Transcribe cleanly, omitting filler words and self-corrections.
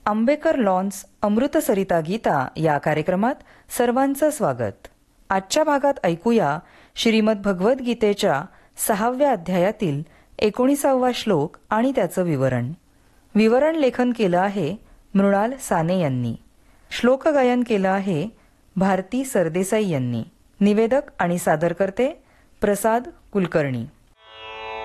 Ambekar lawns अमृतसरिता Gita या कार्यक्रमात सर्वांचं स्वागत. आजच्या भागात ऐकूया श्रीमद भगवद्गीतेच्या 6व्या अध्यायातील 19वा श्लोक आणि त्याचं विवरण लेखन केलं आहे मृणाल साने यांनी. श्लोक गायन केलं आहे भारती सरदेसाई यांनी. निवेदक आणि सादरकर्ते प्रसाद कुलकर्णी.